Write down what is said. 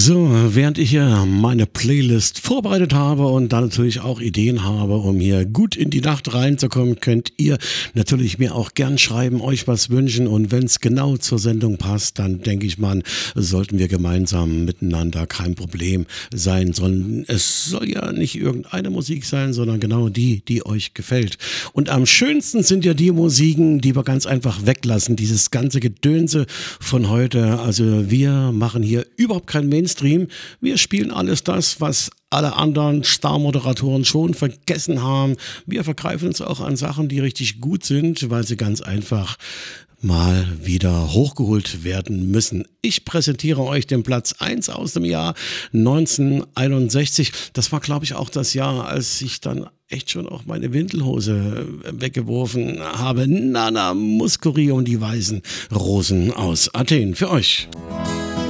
So, während ich hier meine Playlist vorbereitet habe und dann natürlich auch Ideen habe, um hier gut in die Nacht reinzukommen, könnt ihr natürlich mir auch gern schreiben, euch was wünschen, und wenn es genau zur Sendung passt, dann denke ich mal, sollten wir gemeinsam miteinander, kein Problem sein, sondern es soll ja nicht irgendeine Musik sein, sondern genau die, die euch gefällt. Und am schönsten sind ja die Musiken, die wir ganz einfach weglassen, dieses ganze Gedönse von heute. Also wir machen hier überhaupt kein Mainstream. Wir spielen alles das, was alle anderen Star-Moderatoren schon vergessen haben. Wir vergreifen uns auch an Sachen, die richtig gut sind, weil sie ganz einfach mal wieder hochgeholt werden müssen. Ich präsentiere euch den Platz 1 aus dem Jahr 1961. Das war, glaube ich, auch das Jahr, als ich dann echt schon auch meine Windelhose weggeworfen habe. Nana Mouskouri und die weißen Rosen aus Athen für euch.